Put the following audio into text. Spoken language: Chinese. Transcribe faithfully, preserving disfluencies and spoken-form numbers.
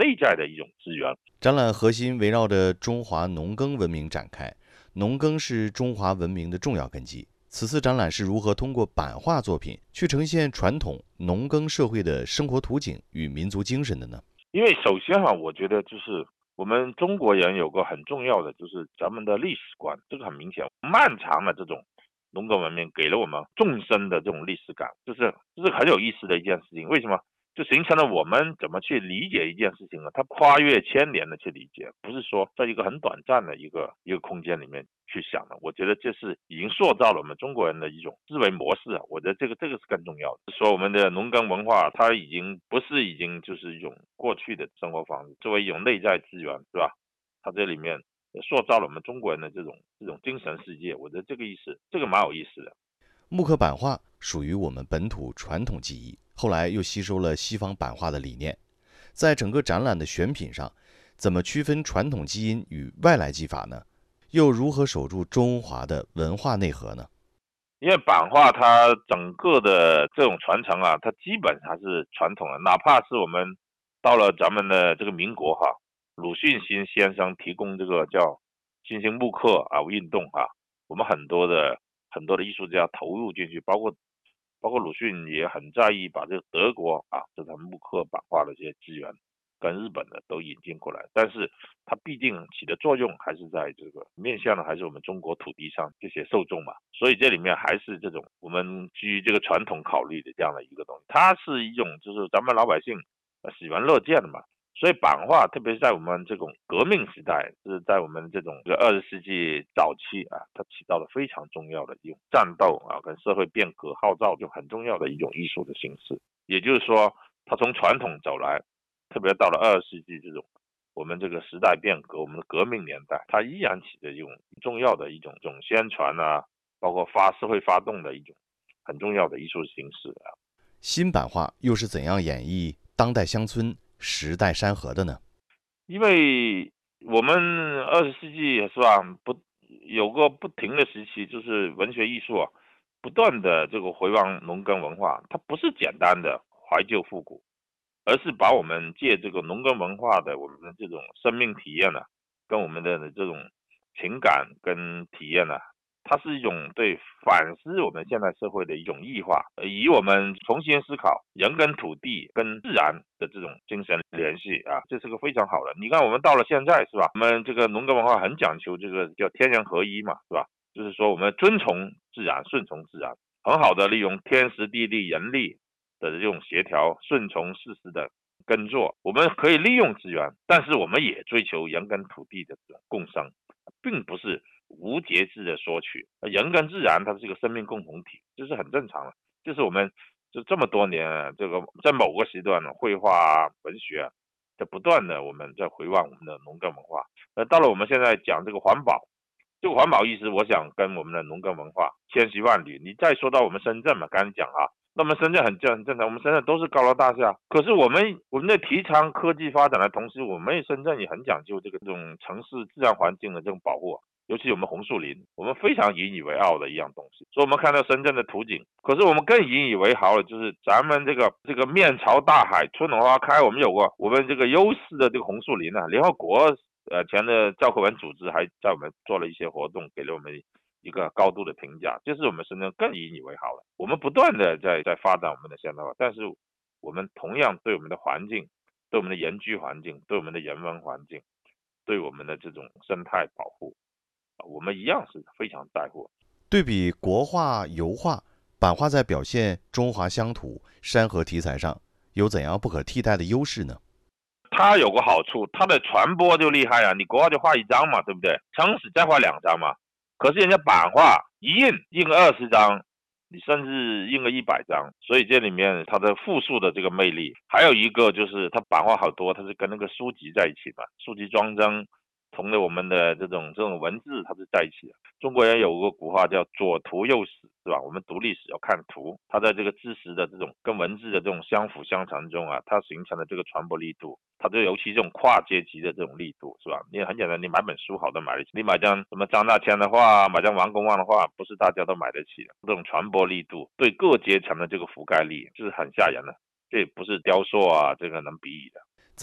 内在的一种资源。 展览核心围绕着中华农耕文明展开，农耕是中华文明的重要根基。此次展览是如何通过版画作品去呈现传统农耕社会的生活图景与民族精神的呢？ 因为首先哈、我觉得就是我们中国人有个很重要的，就是咱们的历史观，这个很明显，漫长的这种农耕文明给了我们纵深的这种历史感，就是这是很有意思的一件事情。为什么？就形成了我们怎么去理解一件事情呢？它跨越千年的去理解，不是说在一个很短暂的一个一个空间里面去想的。我觉得这是已经塑造了我们中国人的一种思维模式啊。我觉得这个这个是更重要的。说我们的农耕文化，它已经不是已经就是一种过去的生活方式，作为一种内在资源，是吧？它这里面塑造了我们中国人的这种这种精神世界。我觉得这个意思，这个蛮有意思的。 木刻版画属于我们本土传统技艺，后来又吸收了西方版画的理念。在整个展览的选品上，怎么区分传统基因与外来技法呢？又如何守住中华的文化内核呢？ 因为版画它整个的这种传承啊，它基本还是传统的，哪怕是我们到了咱们的这个民国哈，鲁迅新先生提供这个叫新兴木刻啊运动啊，我们很多的很多的艺术家投入进去，包括包括鲁迅也很在意把这个德国啊这种木刻版画的这些资源跟日本的都引进过来，但是它必定起的作用还是在这个面向的还是我们中国土地上这些受众嘛，所以这里面还是这种我们基于这个传统考虑的这样的一个东西，它是一种就是咱们老百姓呃喜闻乐见的嘛。所以版画，特别是在我们这种革命时代，就是在我们这种这个二十世纪早期啊，它起到了非常重要的一种战斗啊，跟社会变革号召就很重要的一种艺术的形式。也就是说，它从传统走来，特别到了二十世纪这种我们这个时代变革，我们的革命年代，它依然起着一种重要的一种这种宣传啊，包括发社会发动的一种很重要的艺术形式啊。 新版画又是怎样演绎当代乡村、时代山河的呢？ 因为我们二十世纪是吧，不有个不停的时期，就是文学艺术啊，不断的这个回望农耕文化，它不是简单的怀旧复古，而是把我们借这个农耕文化的我们的这种生命体验呢、啊跟我们的这种情感跟体验呢、啊它是一种对反思我们现在社会的一种异化，呃以我们重新思考人跟土地跟自然的这种精神联系啊，这是个非常好的。你看我们到了现在是吧？我们这个农耕文化很讲求这个叫天人合一嘛，是吧？就是说我们遵从自然，顺从自然，很好的利用天时地利人力的这种协调，顺从事实的耕作。我们可以利用资源，但是我们也追求人跟土地的这种共生，并不是无节制的索取。人跟自然它是一个生命共同体，这是很正常的。这是我们就这么多年啊，这个在某个时段呢，绘画啊、文学啊，在不断的我们在回望我们的农耕文化。那到了我们现在讲这个环保，这个环保意识，我想跟我们的农耕文化千丝万缕。你再说到我们深圳嘛，刚才讲啊，那么深圳很正很正常，我们深圳都是高楼大厦，可是我们我们在提倡科技发展的同时，我们深圳也很讲究这个这种城市自然环境的这种保护啊。尤其我们红树林，我们非常引以为傲的一样东西。所以我们看到深圳的图景，可是我们更引以为豪的就是咱们这个这个面朝大海，春暖花开，我们有过我们这个优势的这个红树林啊。联合国呃前的教科文组织还在我们做了一些活动，给了我们一个高度的评价，这是我们深圳更引以为豪了。我们不断的在在发展我们的现代化，但是我们同样对我们的环境、对我们的宜居环境、对我们的人文环境、对我们的这种生态保护，我们一样是非常在乎。 对比国画、油画，版画在表现中华乡土、山河题材上有怎样不可替代的优势呢？ 它有个好处，它的传播就厉害啊！你国画就画一张嘛，对不对？撑死再画两张嘛。可是人家版画一印印个二十张，你甚至印个一百张，所以这里面它的复述的这个魅力，还有一个就是它版画好多，它是跟那个书籍在一起嘛，书籍装帧同的我们的这种这种文字它是在一起的。中国人有个古话叫左图右史，是吧？我们读历史要看图，它在这个知识的这种跟文字的这种相辅相成中啊，它形成的这个传播力度，它就尤其这种跨阶级的这种力度，是吧？你很简单，你买本书好的买得起，你买张什么张大千的画，买张王公望的画，不是大家都买得起的。这种传播力度对各阶层的这个覆盖力，就是很吓人的，这也不是雕塑啊这个能比拟的。